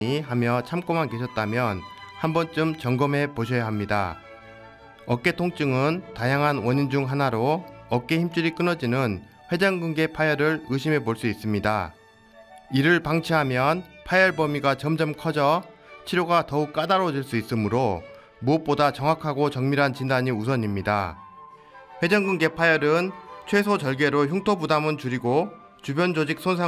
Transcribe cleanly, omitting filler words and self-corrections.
하며 참고만 계셨다면 한 번쯤 점검해 보셔야 합니다. 어깨 통증은 다양한 원인 중 하나로 어깨 힘줄이 끊어지는 회전근개 파열을 의심해 볼 수 있습니다. 이를 방치하면 파열 범위가 점점 커져 치료가 더욱 까다로워질 수 있으므로 무엇보다 정확하고 정밀한 진단이 우선입니다. 회전근개 파열은 최소 절개로 흉터 부담은 줄이고 주변 조직 손상